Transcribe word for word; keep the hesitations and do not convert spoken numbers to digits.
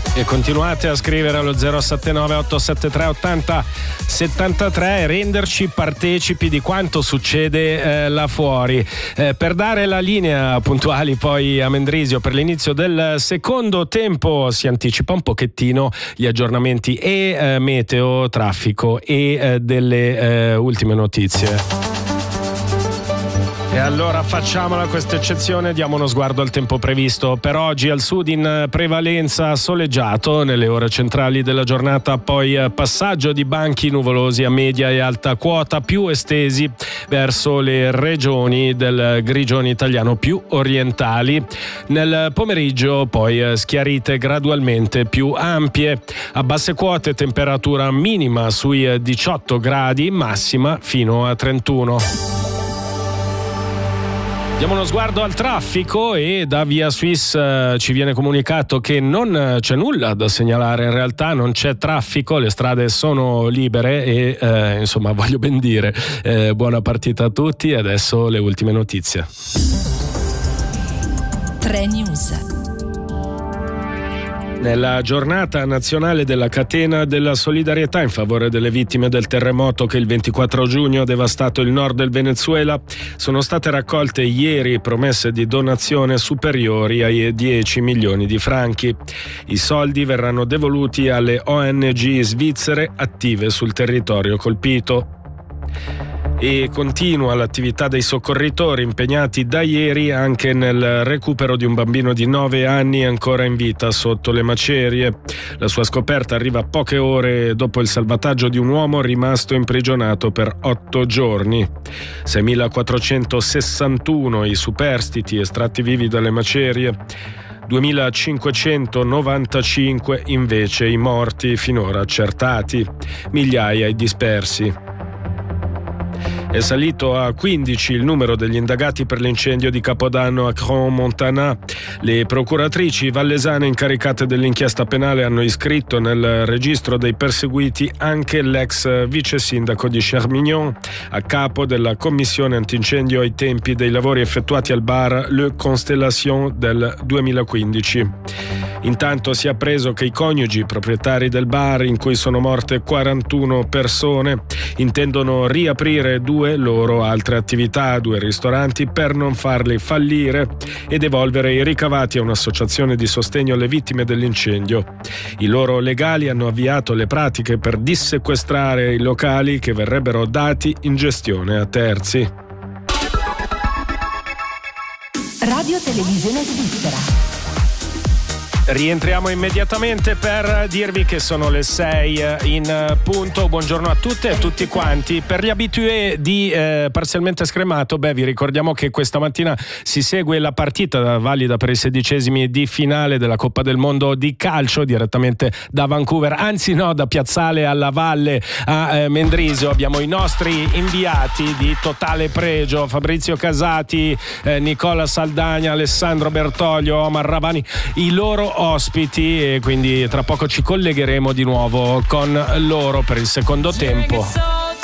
E continuate a scrivere allo zero sette nove otto sette tre otto zero sette tre e renderci partecipi di quanto succede eh, là fuori. Eh, per dare la linea puntuali poi a Mendrisio per l'inizio del secondo tempo si anticipa un pochettino gli aggiornamenti e eh, meteo, traffico e eh, delle eh, ultime notizie. E allora facciamola questa eccezione, diamo uno sguardo al tempo previsto per oggi. Al sud in prevalenza soleggiato nelle ore centrali della giornata, poi passaggio di banchi nuvolosi a media e alta quota più estesi verso le regioni del grigione italiano più orientali. Nel pomeriggio poi schiarite gradualmente più ampie. A basse quote temperatura minima sui diciotto gradi, massima fino a trentuno. Diamo uno sguardo al traffico e da Via Swiss eh, ci viene comunicato che non c'è nulla da segnalare, in realtà non c'è traffico, le strade sono libere e eh, insomma voglio ben dire eh, buona partita a tutti e adesso le ultime notizie. tre News. Nella giornata nazionale della catena della solidarietà in favore delle vittime del terremoto che il ventiquattro giugno ha devastato il nord del Venezuela, sono state raccolte ieri promesse di donazione superiori ai dieci milioni di franchi. I soldi verranno devoluti alle O N G svizzere attive sul territorio colpito. E continua l'attività dei soccorritori impegnati da ieri anche nel recupero di un bambino di nove anni ancora in vita sotto le macerie. La sua scoperta arriva poche ore dopo il salvataggio di un uomo rimasto imprigionato per otto giorni. seimilaquattrocentosessantuno i superstiti estratti vivi dalle macerie, duemilacinquecentonovantacinque invece i morti finora accertati, migliaia i dispersi. È salito a quindici il numero degli indagati per l'incendio di Capodanno a Crans-Montana. Le procuratrici vallesane incaricate dell'inchiesta penale hanno iscritto nel registro dei perseguiti anche l'ex vice sindaco di Chermignon, a capo della commissione antincendio ai tempi dei lavori effettuati al bar Le Constellation del duemilaquindici. Intanto si è appreso che i coniugi proprietari del bar in cui sono morte quarantuno persone intendono riaprire due loro altre attività, due ristoranti, per non farli fallire e devolvere i ricavati a un'associazione di sostegno alle vittime dell'incendio. I loro legali hanno avviato le pratiche per dissequestrare i locali che verrebbero dati in gestione a terzi. Radio Televisione Svizzera. Rientriamo immediatamente per dirvi che sono le sei in punto. Buongiorno a tutte e a tutti quanti. Per gli abitué di eh, Parzialmente Scremato, beh, vi ricordiamo che questa mattina si segue la partita valida per i sedicesimi di finale della Coppa del Mondo di calcio direttamente da Vancouver, anzi no, da Piazzale alla Valle a eh, Mendrisio. Abbiamo i nostri inviati di totale pregio: Fabrizio Casati, eh, Nicola Saldagna, Alessandro Bertoglio, Omar Ravani, i loro ospiti, e quindi tra poco ci collegheremo di nuovo con loro per il secondo tempo.